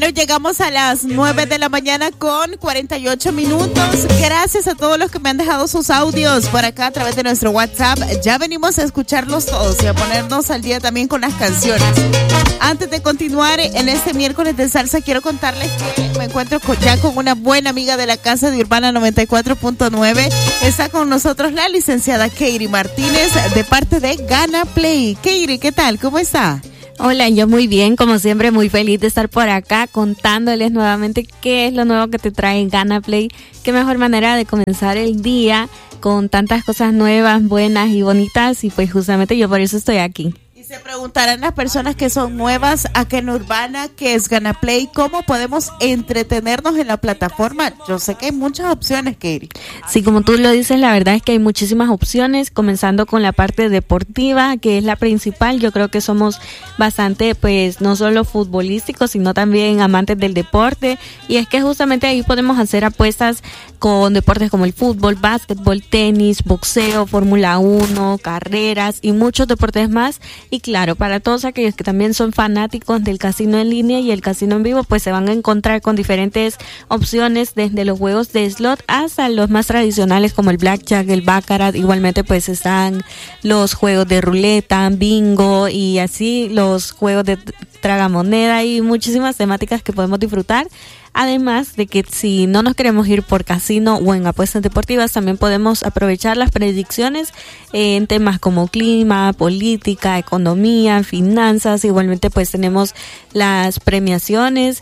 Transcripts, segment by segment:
Bueno, llegamos a las 9 de la mañana con 48 minutos. Gracias a todos los que me han dejado sus audios por acá a través de nuestro WhatsApp. Ya venimos a escucharlos todos y a ponernos al día también con las canciones. Antes de continuar en este miércoles de salsa, quiero contarles que me encuentro ya con una buena amiga de la casa de Urbana 94.9. Está con nosotros la licenciada Keiri Martínez de parte de Gana Play. Keiri, ¿qué tal? ¿Cómo está? Hola, yo muy bien, como siempre, muy feliz de estar por acá contándoles nuevamente qué es lo nuevo que te trae Gana Play. Qué mejor manera de comenzar el día con tantas cosas nuevas, buenas y bonitas, y pues justamente yo por eso estoy aquí. Se preguntarán las personas que son nuevas acá en Urbana, ¿qué es Gana Play? ¿Cómo podemos entretenernos en la plataforma? Yo sé que hay muchas opciones, Keiri. Sí, como tú lo dices, la verdad es que hay muchísimas opciones, comenzando con la parte deportiva, que es la principal. Yo creo que somos bastante, pues, no solo futbolísticos, sino también amantes del deporte. Y es que justamente ahí podemos hacer apuestas con deportes como el fútbol, básquetbol, tenis, boxeo, Fórmula 1, carreras y muchos deportes más. Y claro, para todos aquellos que también son fanáticos del casino en línea y el casino en vivo, pues se van a encontrar con diferentes opciones, desde los juegos de slot hasta los más tradicionales como el blackjack, el baccarat. Igualmente pues están los juegos de ruleta, bingo y así los juegos de tragamoneda y muchísimas temáticas que podemos disfrutar. Además de que si no nos queremos ir por casino o en apuestas deportivas, también podemos aprovechar las predicciones en temas como clima, política, economía, finanzas. Igualmente pues tenemos las premiaciones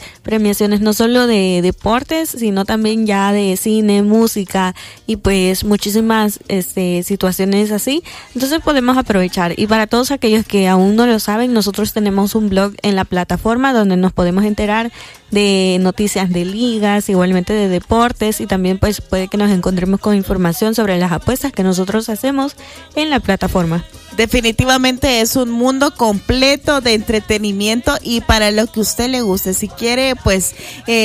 no solo de deportes, sino también ya de cine, música y pues muchísimas situaciones así. Entonces podemos aprovechar. Y para todos aquellos que aún no lo saben, nosotros tenemos un blog en la plataforma donde nos podemos enterar de noticias de ligas, igualmente de deportes, y también pues puede que nos encontremos con información sobre las apuestas que nosotros hacemos en la plataforma. Definitivamente es un mundo completo de entretenimiento y para lo que a usted le guste. Si quiere pues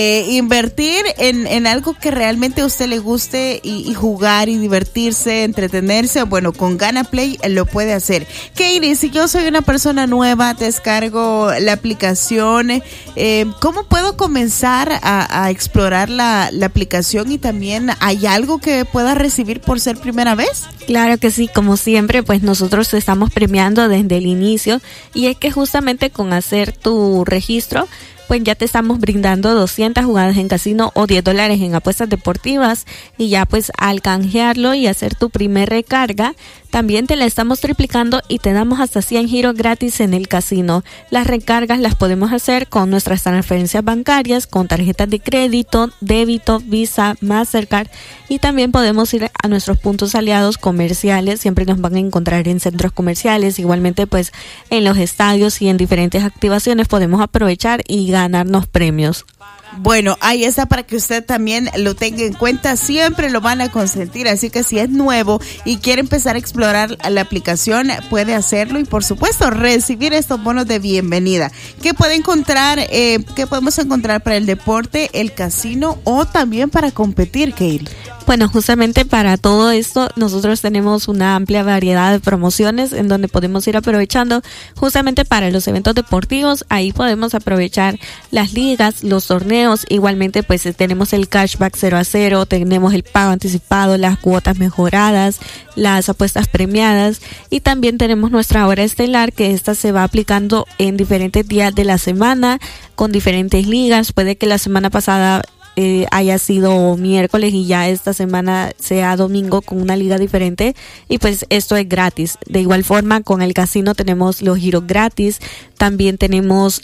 invertir en algo que realmente a usted le guste y jugar y divertirse, entretenerse, bueno, con Gana Play lo puede hacer. Keiri, si yo soy una persona nueva, descargo la aplicación, ¿cómo puedo comenzar a explorar la aplicación? Y también, ¿hay algo que pueda recibir por ser primera vez? Claro que sí, como siempre pues nosotros estamos premiando desde el inicio, y es que justamente con hacer tu registro pues ya te estamos brindando 200 jugadas en casino o $10 en apuestas deportivas, y ya pues al canjearlo y hacer tu primer recarga también te la estamos triplicando y te damos hasta 100 giros gratis en el casino. Las recargas las podemos hacer con nuestras transferencias bancarias, con tarjetas de crédito, débito, Visa, Mastercard, y también podemos ir a nuestros puntos aliados comerciales. Siempre nos van a encontrar en centros comerciales, igualmente pues en los estadios y en diferentes activaciones podemos aprovechar y ganarnos premios. Bueno, ahí está para que usted también lo tenga en cuenta, siempre lo van a consentir, así que si es nuevo y quiere empezar a explorar la aplicación, puede hacerlo y por supuesto recibir estos bonos de bienvenida. ¿Qué puede encontrar, qué podemos encontrar para el deporte, el casino o también para competir, Keiri? Bueno, justamente para todo esto nosotros tenemos una amplia variedad de promociones en donde podemos ir aprovechando justamente para los eventos deportivos. Ahí podemos aprovechar las ligas, los torneos, igualmente pues tenemos el cashback 0-0, tenemos el pago anticipado, las cuotas mejoradas, las apuestas premiadas, y también tenemos nuestra hora estelar, que esta se va aplicando en diferentes días de la semana con diferentes ligas. Puede que la semana pasada haya sido miércoles y ya esta semana sea domingo con una liga diferente, y pues esto es gratis. De igual forma con el casino tenemos los giros gratis, también tenemos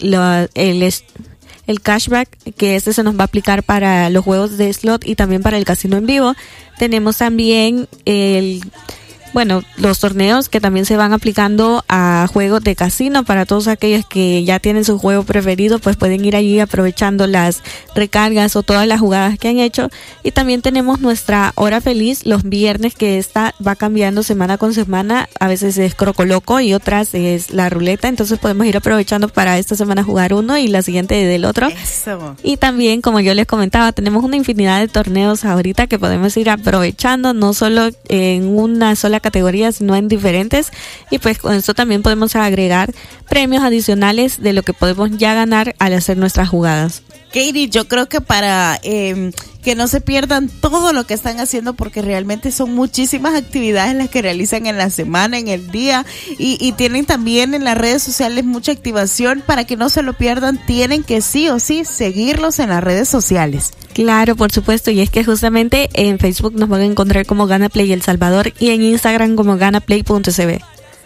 el cashback, que se nos va a aplicar para los juegos de slot y también para el casino en vivo. Tenemos también los torneos que también se van aplicando a juegos de casino. Para todos aquellos que ya tienen su juego preferido, pues pueden ir allí aprovechando las recargas o todas las jugadas que han hecho. Y también tenemos nuestra hora feliz los viernes, que esta va cambiando semana con semana. A veces es Crocoloco y otras es la ruleta, entonces podemos ir aprovechando para esta semana jugar uno y la siguiente del otro. Eso. Y también, como yo les comentaba, tenemos una infinidad de torneos ahorita que podemos ir aprovechando, no solo en una sola categoría, sino en diferentes, y pues con esto también podemos agregar premios adicionales de lo que podemos ya ganar al hacer nuestras jugadas. Katie, yo creo que para que no se pierdan todo lo que están haciendo, porque realmente son muchísimas actividades las que realizan en la semana, en el día, y tienen también en las redes sociales mucha activación. Para que no se lo pierdan, tienen que sí o sí seguirlos en las redes sociales. Claro, por supuesto, y es que justamente en Facebook nos van a encontrar como GanaPlay El Salvador y en Instagram como ganaplay.cb.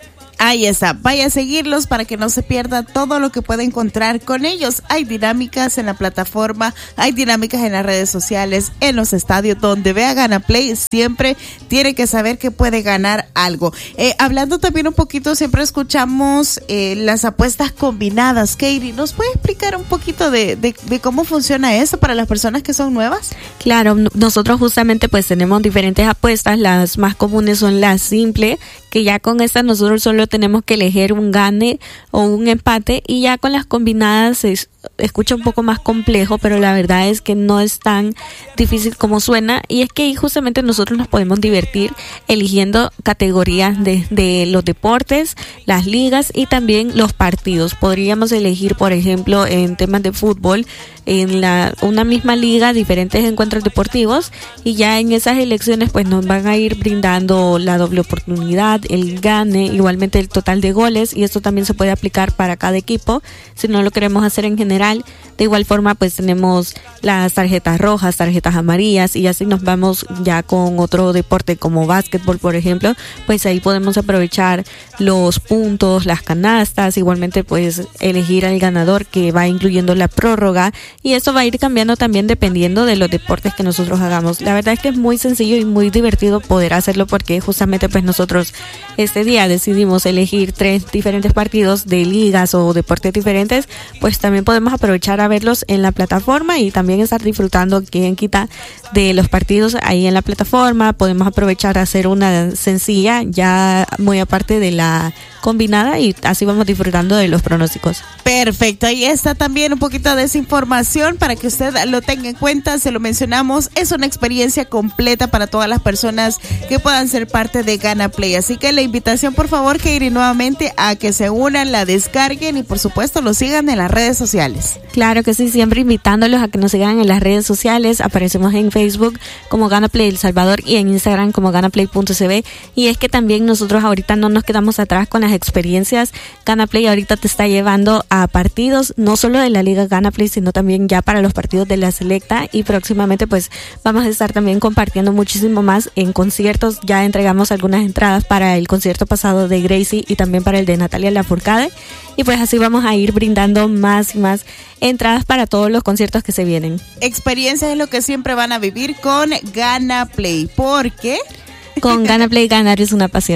Ahí está, vaya a seguirlos para que no se pierda todo lo que puede encontrar con ellos. Hay dinámicas en la plataforma, hay dinámicas en las redes sociales, en los estadios. Donde vea GanaPlay, siempre tiene que saber que puede ganar algo. Hablando también un poquito, siempre escuchamos las apuestas combinadas. Katie, ¿nos puede explicar un poquito de cómo funciona eso para las personas que son nuevas? Claro, nosotros justamente pues tenemos diferentes apuestas. Las más comunes son la simple, que ya con esta nosotros solo tenemos que elegir un gane o un empate, y ya con las combinadas se escucha un poco más complejo, pero la verdad es que no es tan difícil como suena, y es que ahí justamente nosotros nos podemos divertir eligiendo categorías de los deportes, las ligas y también los partidos. Podríamos elegir, por ejemplo, en temas de fútbol, en una misma liga, diferentes encuentros deportivos, y ya en esas elecciones pues nos van a ir brindando la doble oportunidad, el gane, igualmente el total de goles, y esto también se puede aplicar para cada equipo si no lo queremos hacer en general. De igual forma pues tenemos las tarjetas rojas, tarjetas amarillas, y así nos vamos ya con otro deporte como básquetbol, por ejemplo, pues ahí podemos aprovechar los puntos, las canastas, igualmente pues elegir al ganador, que va incluyendo la prórroga, y esto va a ir cambiando también dependiendo de los deportes que nosotros hagamos. La verdad es que es muy sencillo y muy divertido poder hacerlo, porque justamente pues nosotros este día decidimos elegir 3 diferentes partidos de ligas o deportes diferentes, pues también podemos aprovechar a verlos en la plataforma y también estar disfrutando, quien quita, de los partidos ahí en la plataforma. Podemos aprovechar a hacer una sencilla ya muy aparte de la combinada, y así vamos disfrutando de los pronósticos. Perfecto, ahí está también un poquito de esa información para que usted lo tenga en cuenta. Se lo mencionamos, es una experiencia completa para todas las personas que puedan ser parte de GanaPlay. Así que la invitación, por favor, Katie, nuevamente a que se unan, la descarguen y por supuesto lo sigan en las redes sociales. Claro que sí, siempre invitándolos a que nos sigan en las redes sociales. Aparecemos en Facebook como GanaPlay El Salvador y en Instagram como ganaplay.cb. Y es que también nosotros ahorita no nos quedamos atrás con las experiencias. GanaPlay ahorita te está llevando a partidos no solo de la Liga GanaPlay, sino también ya para los partidos de la Selecta, y próximamente pues vamos a estar también compartiendo muchísimo más en conciertos. Ya entregamos algunas entradas para el concierto pasado de Gracie y también para el de Natalia Lafourcade, y pues así vamos a ir brindando más y más entradas para todos los conciertos que se vienen. Experiencias es lo que siempre van a vivir con GanaPlay, porque con GanaPlay ganar es una pasión.